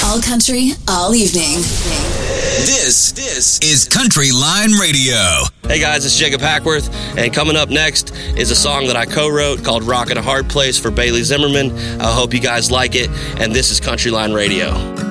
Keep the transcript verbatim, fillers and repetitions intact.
All country, all evening. This, this is Country Line Radio. Hey guys, it's Jacob Hackworth, and coming up next is a song that I co-wrote called Rockin' a Hard Place for Bailey Zimmerman. I hope you guys like it, and this is Country Line Radio.